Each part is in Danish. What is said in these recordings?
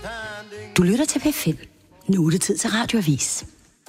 Du lytter til P5. Nu er det tid til Radioavis.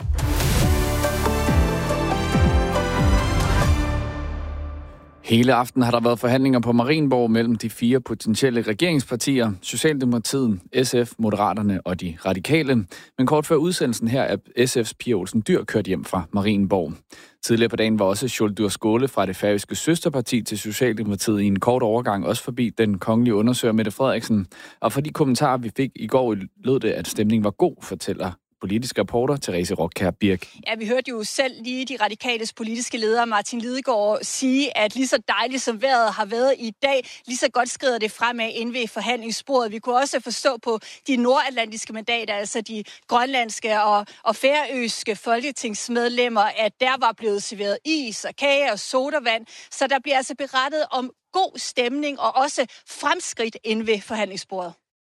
Hele aften har der været forhandlinger på Marienborg mellem de 4 potentielle regeringspartier, Socialdemokratiet, SF, Moderaterne og de Radikale. Men kort før udsendelsen her er SF's Pia Olsen Dyhr kørt hjem fra Marienborg. Tidligere på dagen var også Sjúrður Skaale fra det færøske søsterparti til Socialdemokratiet i en kort overgang også forbi den kongelige undersøger Mette Frederiksen. Og for de kommentarer, vi fik i går, lød det, at stemningen var god, fortæller politisk reporter Therese Rockkjær Birk. Ja, vi hørte jo selv lige de radikales politiske leder Martin Lidegaard sige, at lige så dejligt som vejret har været i dag, lige så godt skrider det fremad inde ved forhandlingsbordet. Vi kunne også forstå på de nordatlantiske mandater, altså de grønlandske og færøske folketingsmedlemmer, at der var blevet serveret is og kage og sodavand. Så der bliver altså berettet om god stemning og også fremskridt inde ved forhandlingsbordet.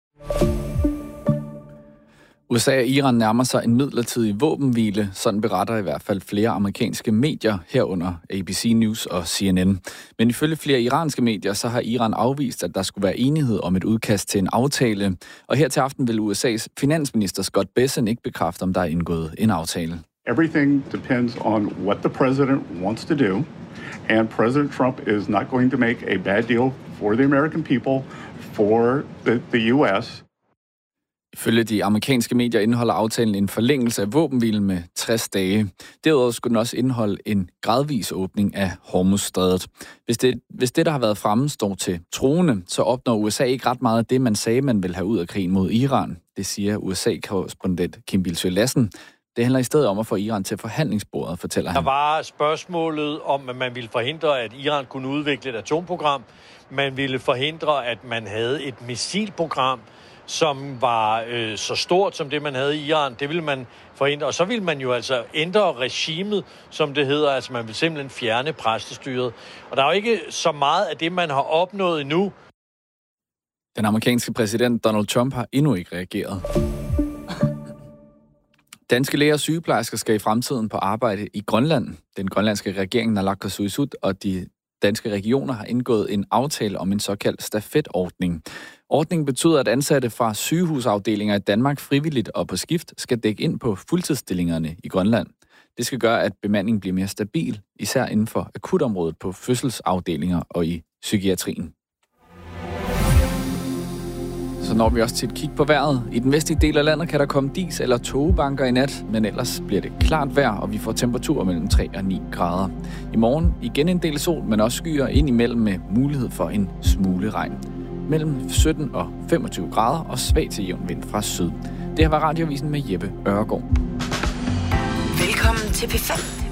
USA og Iran nærmer sig en midlertidig våbenhvile, sådan beretter i hvert fald flere amerikanske medier, herunder ABC News og CNN. Men ifølge flere iranske medier, så har Iran afvist, at der skulle være enighed om et udkast til en aftale. Og her til aften vil USA's finansminister Scott Bessent ikke bekræfte, om der er indgået en aftale. Everything depends on what the president wants to do, and President Trump is not going to make a bad deal for the American people, for the US. Ifølge de amerikanske medier indeholder aftalen en forlængelse af våbenhvilen med 60 dage. Derudover skulle den også indeholde en gradvis åbning af Hormuzstrædet. Hvis det, der har været fremme, står til troende, så opnår USA ikke ret meget af det, man sagde, man vil have ud af krigen mod Iran. Det siger USA-korrespondent Kim Bildsøe Lassen. Det handler i stedet om at få Iran til forhandlingsbordet, fortæller han. Der var spørgsmålet om, at man ville forhindre, at Iran kunne udvikle et atomprogram. Man ville forhindre, at man havde et missilprogram, som var så stort som det, man havde i Iran. Det ville man forhindre. Og så ville man jo altså ændre regimet, som det hedder. Altså man vil simpelthen fjerne præstestyret. Og der er jo ikke så meget af det, man har opnået endnu. Den amerikanske præsident Donald Trump har endnu ikke reageret. Danske læger og sygeplejersker skal i fremtiden på arbejde i Grønland. Den grønlandske regering, Naalakkersuisut, og de danske regioner har indgået en aftale om en såkaldt stafetordning. Ordningen betyder, at ansatte fra sygehusafdelinger i Danmark frivilligt og på skift skal dække ind på fuldtidsstillingerne i Grønland. Det skal gøre, at bemandingen bliver mere stabil, især inden for akutområdet på fødselsafdelinger og i psykiatrien. Så når vi også til et kig på vejret. I den vestlige del af landet kan der komme dis eller tågebanker i nat, men ellers bliver det klart vejr, og vi får temperaturer mellem 3 og 9 grader. I morgen igen en del sol, men også skyer ind imellem med mulighed for en smule regn. Mellem 17 og 25 grader og svag til jævn vind fra syd. Det her var Radioavisen med Jeppe Ørgaard. Velkommen til P5.